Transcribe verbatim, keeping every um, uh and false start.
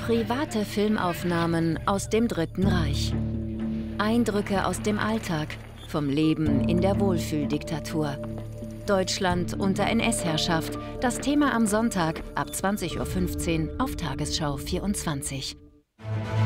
Private Filmaufnahmen aus dem Dritten Reich. Eindrücke aus dem Alltag, vom Leben in der Wohlfühldiktatur. Deutschland unter N S-Herrschaft. Das Thema am Sonntag ab zwanzig Uhr fünfzehn auf Tagesschau vierundzwanzig.